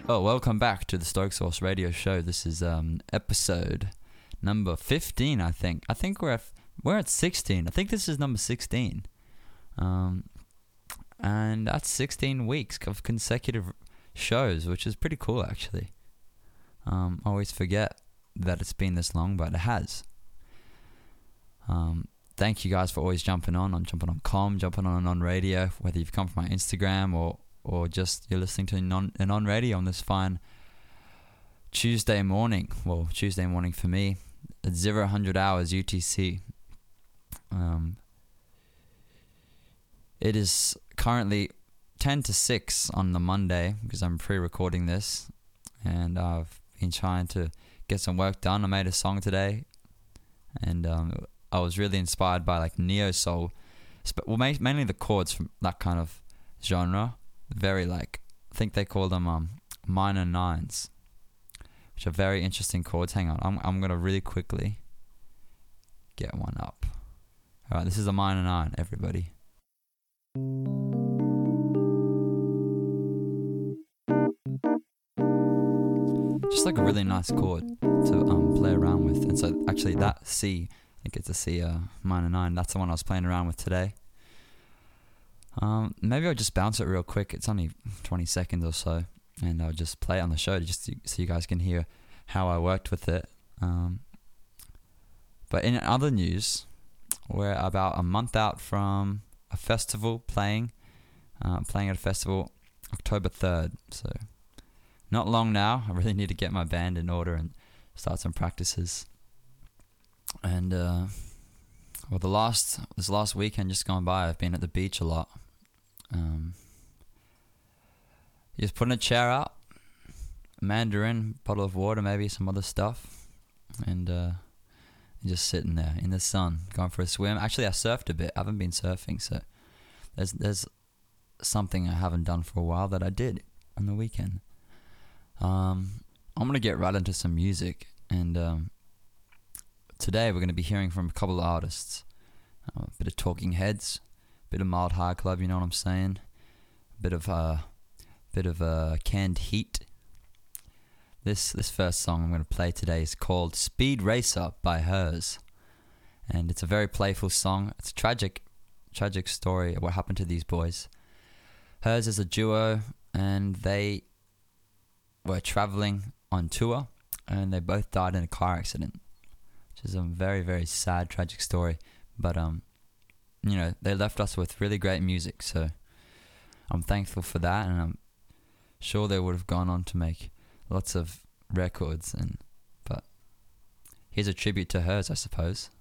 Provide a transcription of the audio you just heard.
Oh, welcome back to the Stoke Source Radio Show. This is episode number 15, I think. I think we're at 16. I think this is number 16. And that's 16 weeks of consecutive shows, which is pretty cool, actually. I always forget that it's been this long, but it has. Thank you guys for always jumping on jumping on radio, whether you've come from my Instagram or just you're listening to on radio on this fine Tuesday morning. Well, Tuesday morning for me at 00 hours UTC. It is currently 10 to 6 on the Monday because I'm pre-recording this, and I've been trying to get some work done. I made a song today, and I was really inspired by like neo soul, mainly the chords from that kind of genre. Very like, I think they call them minor nines, which are very interesting chords. Hang on, I'm gonna really quickly get one up. All right, this is a minor nine, everybody. Just like a really nice chord to play around with. And so actually that C, I think it's a C minor 9, that's the one I was playing around with today. Maybe I'll just bounce it real quick. It's only 20 seconds or so, and I'll just play it on the show so you guys can hear how I worked with it. But in other news, we're about a month out from a festival playing at a festival October 3rd, so not long now. I really need to get my band in order and start some practices. And this last weekend just gone by, I've been at the beach a lot. Just putting a chair out, a mandarin, bottle of water, maybe some other stuff, and just sitting there in the sun, going for a swim. Actually, I surfed a bit. I haven't been surfing, so there's something I haven't done for a while that I did on the weekend. I'm gonna get right into some music, and today we're gonna be hearing from a couple of artists. A bit of Talking Heads, a bit of Mild High Club, you know what I'm saying? A bit of Canned Heat. This first song I'm gonna play today is called Speed Racer by Hers, and it's a very playful song. It's a tragic story of what happened to these boys. Hers is a duo, and they were traveling on tour, and they both died in a car accident, which is a very, very sad, tragic story. But they left us with really great music, so I'm thankful for that, and I'm sure they would have gone on to make lots of records. But here's a tribute to Hers, I suppose.